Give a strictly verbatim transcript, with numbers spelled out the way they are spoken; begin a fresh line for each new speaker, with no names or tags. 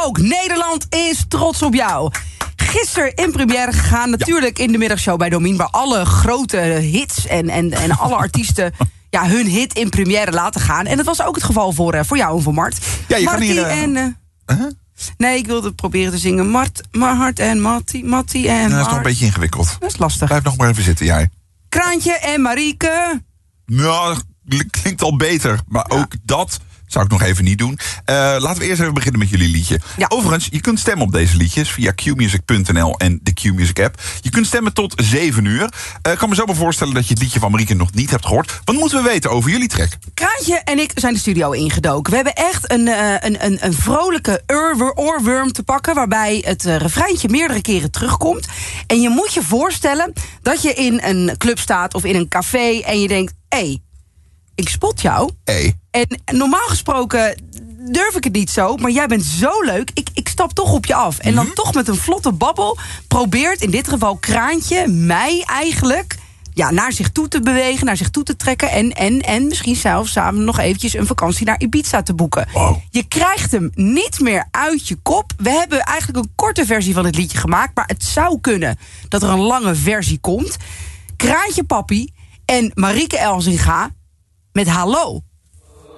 ook. Nederland is trots op jou. Gisteren in première gegaan, natuurlijk ja. in de middagshow bij Domien, waar alle grote hits en, en, en alle artiesten ja, hun hit in première laten gaan. En dat was ook het geval voor, uh, voor jou en voor Mart.
Ja, je
Marty
kan hier... Uh...
en... Uh,
uh-huh.
Nee, ik wilde proberen te zingen. Mart, Mart en Mattie, Mattie en Mart.
Dat is nog een beetje ingewikkeld.
Dat is lastig.
Blijf nog maar even zitten, jij.
Kraantje en Marieke.
Nou, klinkt al beter. Maar ja. ook dat zou ik nog even niet doen. Uh, laten we eerst even beginnen met jullie liedje. Ja. Overigens, je kunt stemmen op deze liedjes via q music punt n l en de Q-Music app. Je kunt stemmen tot zeven uur. Uh, ik kan me zo maar voorstellen dat je het liedje van Marieke nog niet hebt gehoord. Wat moeten we weten over jullie track?
Kraantje en ik zijn de studio ingedoken. We hebben echt een, uh, een, een, een vrolijke oor, oorworm te pakken, waarbij het uh, refreintje meerdere keren terugkomt. En je moet je voorstellen dat je in een club staat of in een café en je denkt, hé, hey, ik spot jou.
Hey.
En normaal gesproken durf ik het niet zo, maar jij bent zo leuk. Ik, ik stap toch op je af. En dan mm-hmm. toch met een vlotte babbel probeert in dit geval Kraantje mij eigenlijk ja, naar zich toe te bewegen, naar zich toe te trekken. En, en, en misschien zelfs samen nog eventjes een vakantie naar Ibiza te boeken.
Wow.
Je krijgt hem niet meer uit je kop. We hebben eigenlijk een korte versie van het liedje gemaakt, maar het zou kunnen dat er een lange versie komt. Kraantje Papi en Marieke Elzinga met Hallo.